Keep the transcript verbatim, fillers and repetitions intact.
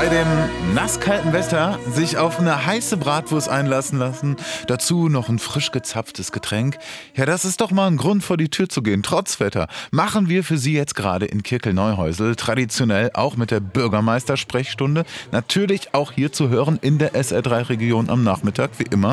Bei dem nasskalten Wetter sich auf eine heiße Bratwurst einlassen lassen, dazu noch ein frisch gezapftes Getränk. Ja, das ist doch mal ein Grund, vor die Tür zu gehen, trotz Wetter. Machen wir für Sie jetzt gerade in Kirkel-Neuhäusel, traditionell auch mit der Bürgermeistersprechstunde. Natürlich auch hier zu hören in der S R drei Region am Nachmittag, wie immer.